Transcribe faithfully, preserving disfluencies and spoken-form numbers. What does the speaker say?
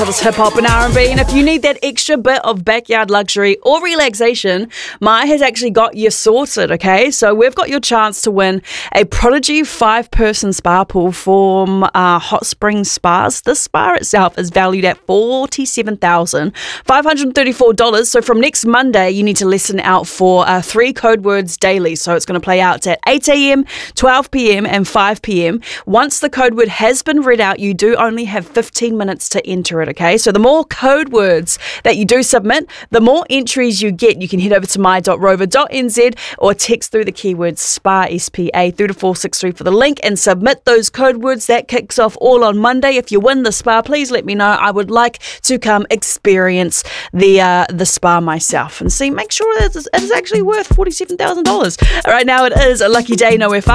It's hip hop and R and B, and if you need that extra bit of backyard luxury or relaxation, Mai has actually got you sorted, okay? So we've got your chance to win a Prodigy five-person spa pool from uh, Hot Springs Spas. This spa itself is valued at forty-seven thousand five hundred thirty-four dollars. So from next Monday, you need to listen out for uh, three code words daily. So it's going to play out at eight a.m., twelve p.m. and five p.m. Once the code word has been read out, you do only have fifteen minutes to enter it. Okay, so the more code words that you do submit, the more entries you get. You can head over to mai dot rover dot n z or text through the keyword SPA, S P A, through to four six three for the link and submit those code words. That kicks off all on Monday. If you win the spa, please let me know. I would like to come experience the uh, the spa myself and see, make sure that it is actually worth forty-seven thousand dollars. All right, now it is a lucky day, no F R.